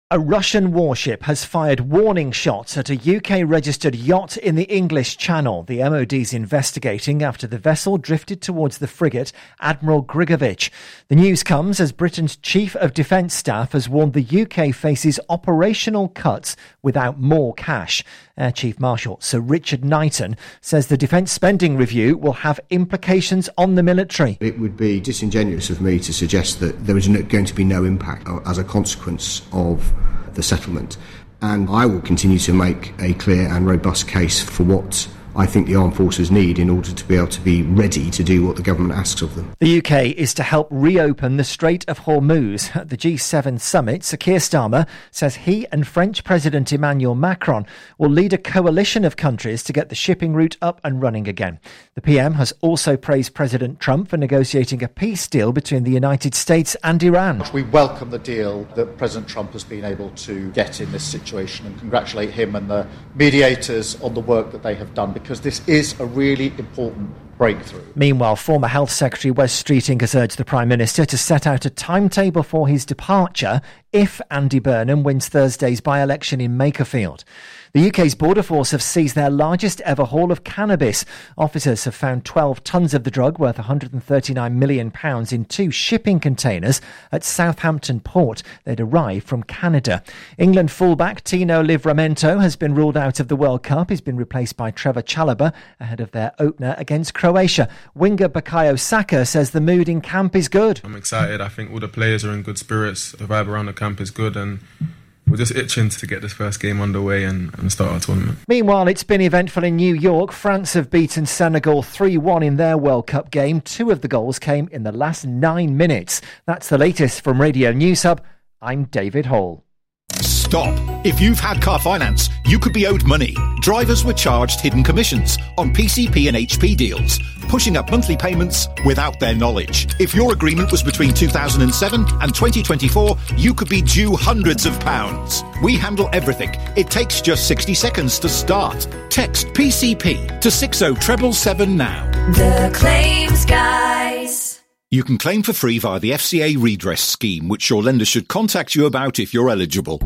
A Russian warship has fired warning shots at a UK-registered yacht in the English Channel. The MOD's investigating after the vessel drifted towards the frigate Admiral Grigovich. The news comes as Britain's Chief of Defence Staff has warned the UK faces operational cuts without more cash. Air Chief Marshal Sir Richard Knighton says the defence spending review will have implications on the military. It would be disingenuous of me to suggest that there is going to be no impact as a consequence of the settlement, and I will continue to make a clear and robust case for what I think the armed forces need in order to be able to be ready to do what the government asks of them. The UK is to help reopen the Strait of Hormuz. At the G7 summit, Sir Keir Starmer says he and French President Emmanuel Macron will lead a coalition of countries to get the shipping route up and running again. The PM has also praised President Trump for negotiating a peace deal between the United States and Iran. We welcome the deal that President Trump has been able to get in this situation and congratulate him and the mediators on the work that they have done, because this is a really important breakthrough. Meanwhile, former Health Secretary Wes Streeting has urged the Prime Minister to set out a timetable for his departure if Andy Burnham wins Thursday's by-election in Makerfield. The UK's Border Force have seized their largest ever haul of cannabis. Officers have found 12 tonnes of the drug worth £139 million in 2 shipping containers at Southampton Port. They'd arrived from Canada. England fullback Tino Livramento has been ruled out of the World Cup. He's been replaced by Trevor Chalobah ahead of their opener against Croatia. Winger Bukayo Saka says the mood in camp is good. I'm excited. I think all the players are in good spirits. The vibe around the camp is good, and we're just itching to get this first game underway and start our tournament. Meanwhile, it's been eventful in New York. France have beaten Senegal 3-1 in their World Cup game. 2 of the goals came in the last 9 minutes. That's the latest from Radio News Hub. I'm David Hall. Stop. If you've had car finance, you could be owed money. Drivers were charged hidden commissions on PCP and HP deals, pushing up monthly payments without their knowledge. If your agreement was between 2007 and 2024, you could be due hundreds of pounds. We handle everything. It takes just 60 seconds to start. Text PCP to 60777 now. The Claims Guys. You can claim for free via the FCA redress scheme, which your lender should contact you about if you're eligible.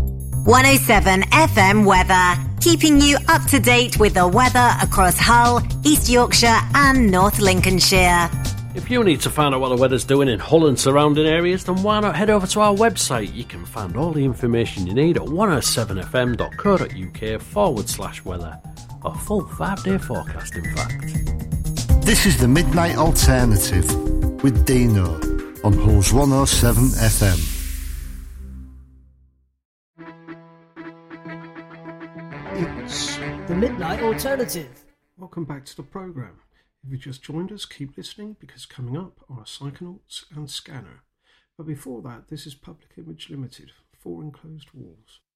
107 FM weather, keeping you up to date with the weather across Hull, East Yorkshire and North Lincolnshire. If you need to find out what the weather's doing in Hull and surrounding areas, then why not head over to our website? You can find all the information you need at 107fm.co.uk/weather. A full 5-day forecast, in fact. This is the Midnight Alternative with Dino on Hull's 107 FM. It's the Midnight Alternative. Welcome back to the programme. If you just joined us, keep listening, because coming up are Psychonauts and Scanner. But before that, this is Public Image Limited, 4 Enclosed Walls.